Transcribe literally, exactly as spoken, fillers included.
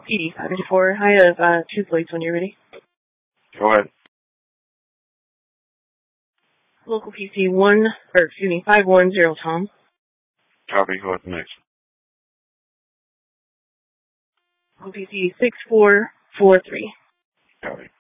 P D five fifty-four. I have uh, two plates when you're ready. Go ahead. Local P C one, or excuse me, five one zero Tom. Copy. Go ahead next. Local P C six four four three. Copy.